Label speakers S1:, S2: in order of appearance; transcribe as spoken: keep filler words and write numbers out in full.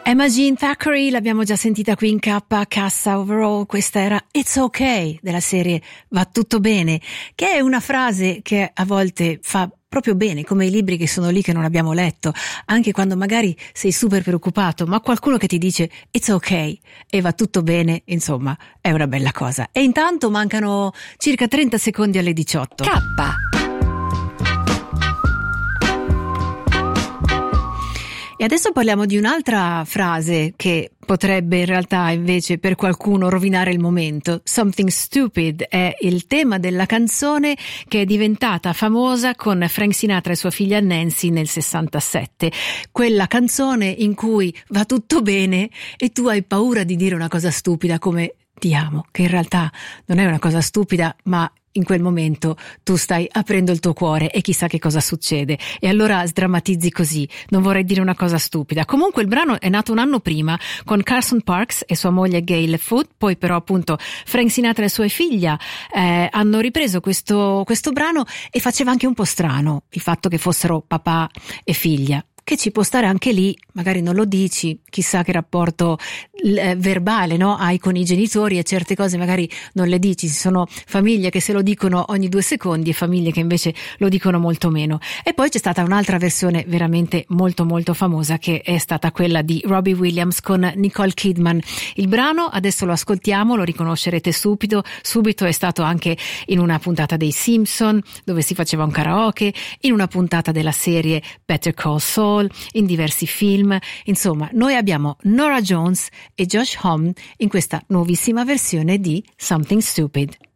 S1: Emma Jean Thackeray l'abbiamo già sentita qui in K, Cassa Overall. Questa era It's Okay della serie Va tutto bene, che è una frase che a volte fa proprio bene, come i libri che sono lì che non abbiamo letto, anche quando magari sei super preoccupato, ma qualcuno che ti dice It's okay e va tutto bene, insomma, è una bella cosa. E intanto mancano circa trenta secondi alle diciotto.
S2: K.
S1: E adesso parliamo di un'altra frase che potrebbe in realtà invece per qualcuno rovinare il momento. Something Stupid è il tema della canzone che è diventata famosa con Frank Sinatra e sua figlia Nancy nel sessantasette. Quella canzone in cui va tutto bene e tu hai paura di dire una cosa stupida come ti amo, che in realtà non è una cosa stupida, ma in quel momento tu stai aprendo il tuo cuore e chissà che cosa succede, e allora sdrammatizzi così. Non vorrei dire una cosa stupida. Comunque il brano è nato un anno prima con Carson Parks e sua moglie Gail Foot, poi però appunto Frank Sinatra e sua figlia eh, hanno ripreso questo, questo brano, e faceva anche un po' strano il fatto che fossero papà e figlia, che ci può stare anche lì, magari non lo dici, chissà che rapporto eh, verbale, no, hai con i genitori, e certe cose magari non le dici. Ci sono famiglie che se lo dicono ogni due secondi e famiglie che invece lo dicono molto meno. E poi c'è stata un'altra versione veramente molto molto famosa, che è stata quella di Robbie Williams con Nicole Kidman. Il brano adesso lo ascoltiamo, lo riconoscerete subito, subito è stato anche in una puntata dei Simpson dove si faceva un karaoke, in una puntata della serie Better Call Saul, in diversi film. Insomma, noi abbiamo Norah Jones e Josh Homme in questa nuovissima versione di Something Stupid.